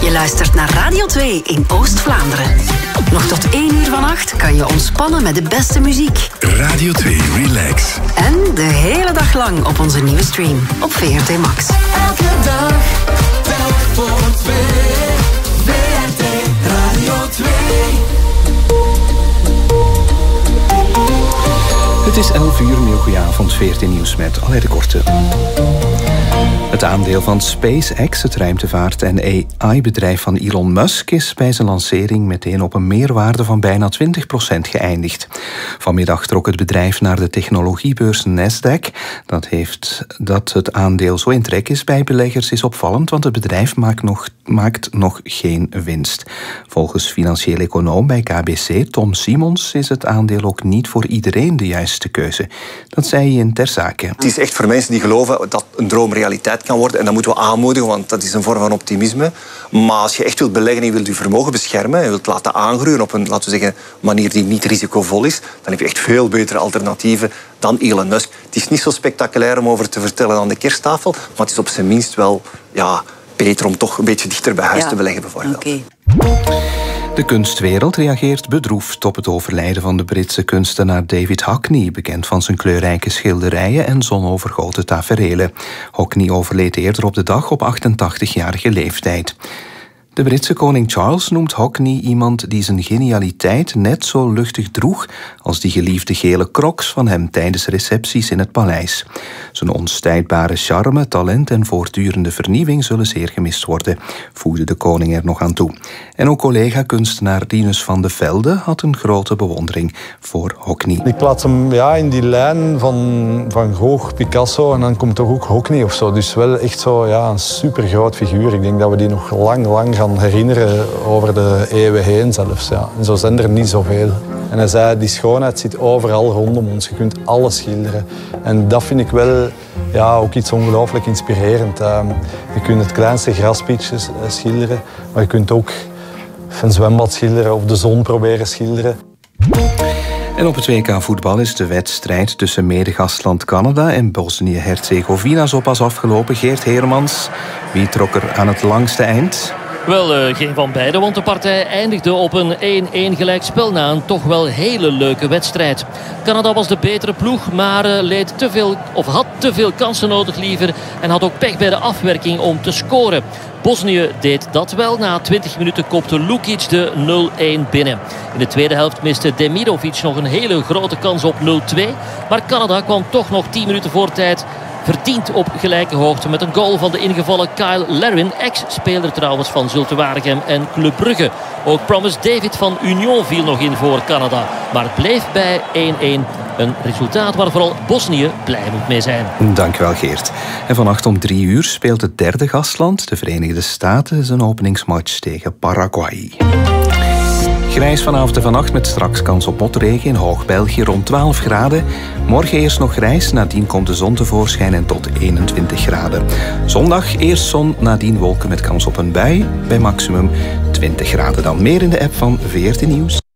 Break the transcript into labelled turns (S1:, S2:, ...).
S1: Je luistert naar Radio 2 in Oost-Vlaanderen. Nog tot 1 uur vannacht kan je ontspannen met de beste muziek.
S2: Radio 2 Relax.
S1: En de hele dag lang op onze nieuwe stream op VRT Max.
S3: Elke dag, telk voor 2. VRT Radio 2.
S4: Het is 11 uur, een goedenavond, VRT Nieuws met Alain de Korte. Het aandeel van SpaceX, het ruimtevaart- en AI-bedrijf van Elon Musk, is bij zijn lancering meteen op een meerwaarde van bijna 20% geëindigd. Vanmiddag trok het bedrijf naar de technologiebeurs Nasdaq. Dat het aandeel zo in trek is bij beleggers is opvallend, want het bedrijf maakt nog geen winst. Volgens financieel econoom bij KBC, Tom Simons, is het aandeel ook niet voor iedereen de juiste keuze. Dat zei hij in Ter Zake.
S5: Het is echt voor mensen die geloven dat een droom realiteit kan worden. En dat moeten we aanmoedigen, want dat is een vorm van optimisme. Maar als je echt wilt beleggen en je wilt je vermogen beschermen en wilt laten aangroeien op een, laten we zeggen, manier die niet risicovol is, dan heb je echt veel betere alternatieven dan Elon Musk. Het is niet zo spectaculair om over te vertellen aan de kersttafel, maar het is op zijn minst wel beter om toch een beetje dichter bij huis te beleggen, bijvoorbeeld.
S1: Okay.
S4: De kunstwereld reageert bedroefd op het overlijden van de Britse kunstenaar David Hockney, bekend van zijn kleurrijke schilderijen en zonovergoten taferelen. Hockney overleed eerder op de dag op 88-jarige leeftijd. De Britse koning Charles noemt Hockney iemand die zijn genialiteit net zo luchtig droeg als die geliefde gele crocs van hem tijdens recepties in het paleis. Zijn onstijdbare charme, talent en voortdurende vernieuwing zullen zeer gemist worden, voegde de koning er nog aan toe. En ook collega-kunstenaar Rinus van de Velde had een grote bewondering voor Hockney.
S6: Ik plaats hem in die lijn van Van Gogh, Picasso en dan komt toch ook Hockney of zo. Dus wel echt zo een supergroot figuur. Ik denk dat we die nog lang gaan herinneren over de eeuwen heen zelfs. Ja. En zo zijn er niet zoveel. En hij zei, die schoonheid zit overal rondom ons. Je kunt alles schilderen. En dat vind ik wel ook iets ongelooflijk inspirerend. Je kunt het kleinste graspietje schilderen, maar je kunt ook een zwembad schilderen of de zon proberen schilderen.
S4: En op het WK voetbal is de wedstrijd tussen medegastland Canada en Bosnië-Herzegovina zo pas afgelopen. Geert Heermans, wie trok er aan het langste eind?
S7: Wel, geen van beiden, want de partij eindigde op een 1-1 gelijkspel na een toch wel hele leuke wedstrijd. Canada was de betere ploeg, maar had te veel kansen nodig liever en had ook pech bij de afwerking om te scoren. Bosnië deed dat wel. Na 20 minuten kopte Lukic de 0-1 binnen. In de tweede helft miste Demirovic nog een hele grote kans op 0-2. Maar Canada kwam toch nog 10 minuten voor tijd verdiend op gelijke hoogte met een goal van de ingevallen Kyle Larin, ex-speler trouwens van Zulte Waregem en Club Brugge. Ook Promise David van Union viel nog in voor Canada. Maar het bleef bij 1-1. Een resultaat waar vooral Bosnië blij moet mee zijn.
S4: Dankjewel Geert. En vannacht om 3 uur speelt het derde gastland, de Verenigde Staten, zijn openingsmatch tegen Paraguay. Grijs vanavond en vannacht met straks kans op motregen in Hoog-België rond 12 graden. Morgen eerst nog grijs, nadien komt de zon tevoorschijn en tot 21 graden. Zondag eerst zon, nadien wolken met kans op een bui bij maximum 20 graden. Dan meer in de app van VRT Nieuws.